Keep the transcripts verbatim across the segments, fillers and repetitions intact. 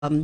Um,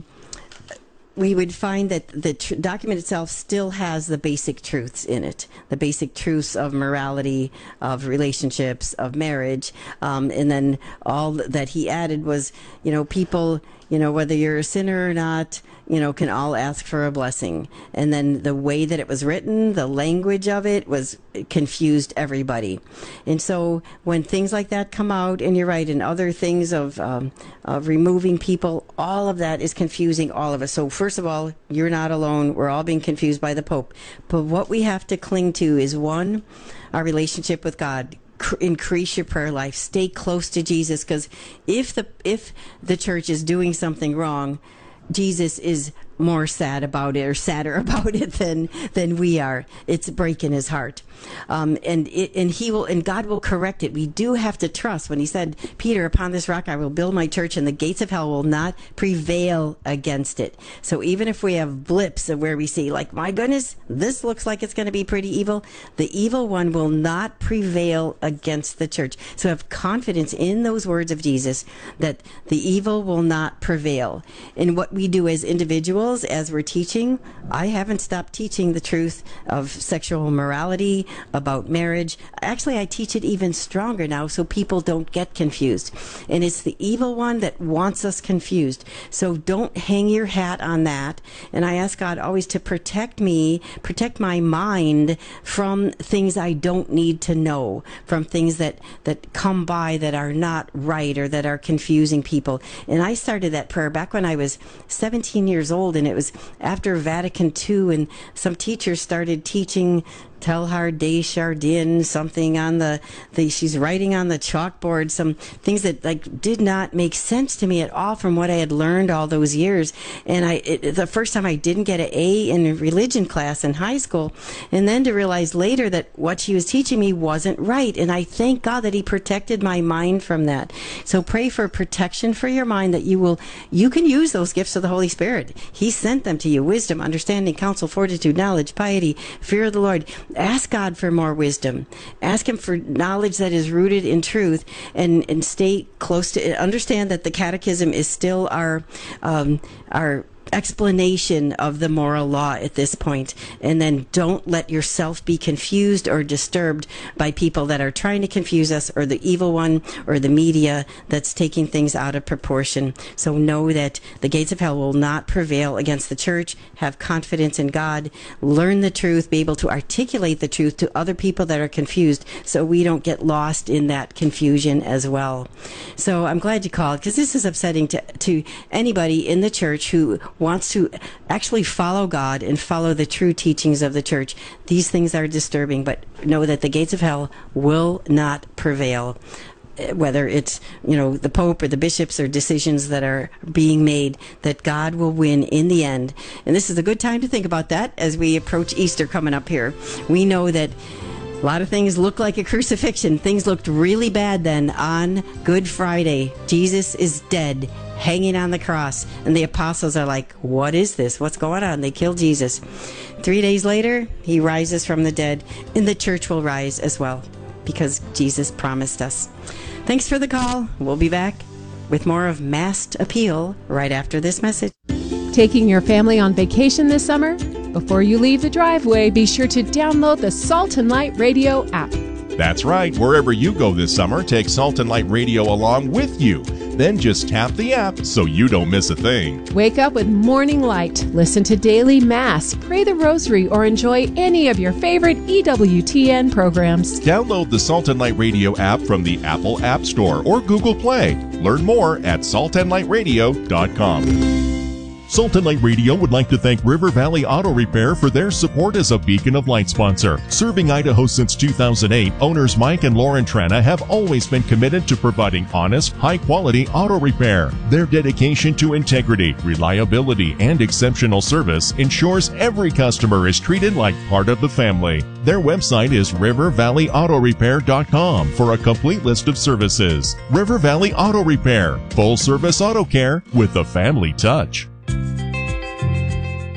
we would find that the tr- document itself still has the basic truths in it, the basic truths of morality, of relationships, of marriage. Um, and then all that he added was, you know, people, you know, whether you're a sinner or not, you know, can all ask for a blessing. And then the way that it was written, the language of it was it confused everybody. And so when things like that come out, and you're right, and other things of um, of removing people, all of that is confusing all of us. So first of all, you're not alone. We're all being confused by the Pope. But what we have to cling to is, one, our relationship with God. Increase your prayer life. Stay close to Jesus, because if the if the church is doing something wrong, Jesus is more sad about it, or sadder about it than than we are. It's breaking his heart, um, and it, and he will, and God will correct it. We do have to trust when he said, "Peter, upon this rock I will build my church, and the gates of hell will not prevail against it." So even if we have blips of where we see, like, my goodness, this looks like it's going to be pretty evil, the evil one will not prevail against the church. So have confidence in those words of Jesus that the evil will not prevail. And what we do as individuals, as we're teaching, I haven't stopped teaching the truth of sexual morality, about marriage. Actually, I teach it even stronger now so people don't get confused. And it's the evil one that wants us confused. So don't hang your hat on that. And I ask God always to protect me, protect my mind from things I don't need to know, from things that, that come by that are not right or that are confusing people. And I started that prayer back when I was seventeen years old, and it was after Vatican Two, and some teachers started teaching Teilhard de Chardin, something on the, the, she's writing on the chalkboard, some things that like did not make sense to me at all from what I had learned all those years. And I, it, the first time I didn't get an A in religion class in high school, and then to realize later that what she was teaching me wasn't right. And I thank God that he protected my mind from that. So pray for protection for your mind, that you will, you can use those gifts of the Holy Spirit. He sent them to you: wisdom, understanding, counsel, fortitude, knowledge, piety, fear of the Lord. Ask God for more wisdom. Ask him for knowledge that is rooted in truth, and, and stay close to it. Understand that the catechism is still our um, our explanation of the moral law at this point. And then don't let yourself be confused or disturbed by people that are trying to confuse us, or the evil one, or the media that's taking things out of proportion. So know that the gates of hell will not prevail against the church. Have confidence in God. Learn the truth. Be able to articulate the truth to other people that are confused, so we don't get lost in that confusion as well. So I'm glad you called, because this is upsetting to, to anybody in the church who wants to actually follow God and follow the true teachings of the church. These things are disturbing, but know that the gates of hell will not prevail. Whether it's, you know, the Pope or the bishops or decisions that are being made, that God will win in the end. And this is a good time to think about that as we approach Easter coming up here. We know that a lot of things look like a crucifixion. Things looked really bad then on Good Friday. Jesus is dead, hanging on the cross. And the apostles are like, what is this? What's going on? They kill Jesus. Three days later, he rises from the dead, and the church will rise as well, because Jesus promised us. Thanks for the call. We'll be back with more of Masked Appeal right after this message. Taking your family on vacation this summer? Before you leave the driveway, be sure to download the Salt and Light Radio app. That's right. Wherever you go this summer, take Salt and Light Radio along with you. Then just tap the app so you don't miss a thing. Wake up with Morning Light, listen to Daily Mass, pray the Rosary, or enjoy any of your favorite E W T N programs. Download the Salt and Light Radio app from the Apple App Store or Google Play. Learn more at salt and light radio dot com. Salt and Light Radio would like to thank River Valley Auto Repair for their support as a Beacon of Light sponsor. Serving Idaho since two thousand eight, owners Mike and Lauren Trana have always been committed to providing honest, high-quality auto repair. Their dedication to integrity, reliability, and exceptional service ensures every customer is treated like part of the family. Their website is river valley auto repair dot com for a complete list of services. River Valley Auto Repair, full-service auto care with a family touch.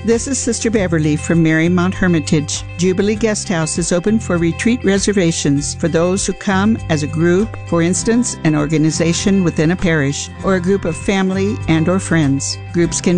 This is Sister Beverly from Marymount Hermitage. Jubilee Guest House is open for retreat reservations for those who come as a group, for instance, an organization within a parish, or a group of family and or friends. Groups can